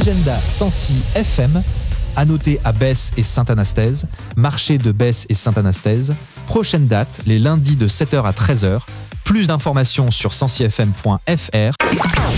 Agenda Sancy FM, à noter à Besse et Sainte-Anastaise, marché de Besse et Sainte-Anastaise. Prochaine date, les lundis de 7h à 13h. Plus d'informations sur sancyfm.fr.